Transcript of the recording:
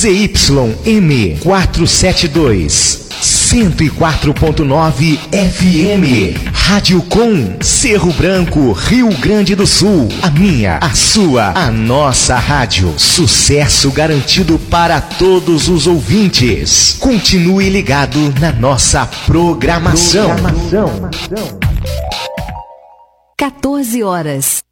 ZYM 472, 104.9 FM. Rádio Com, Cerro Branco, Rio Grande do Sul. A minha, a sua, a nossa rádio. Sucesso garantido para todos os ouvintes. Continue ligado na nossa programação. 14 horas.